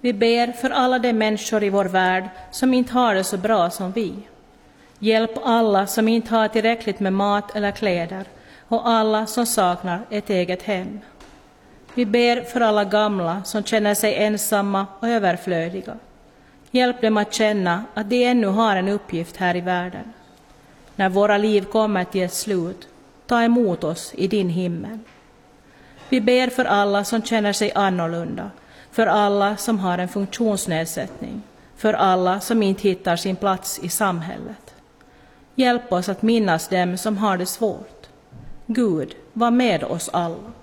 Vi ber för alla de människor i vår värld som inte har det så bra som vi. Hjälp alla som inte har tillräckligt med mat eller kläder och alla som saknar ett eget hem. Vi ber för alla gamla som känner sig ensamma och överflödiga. Hjälp dem att känna att de ännu har en uppgift här i världen. När våra liv kommer till ett slut, ta emot oss i din himmel. Vi ber för alla som känner sig annorlunda, för alla som har en funktionsnedsättning, för alla som inte hittar sin plats i samhället. Hjälp oss att minnas dem som har det svårt. Gud, var med oss alla.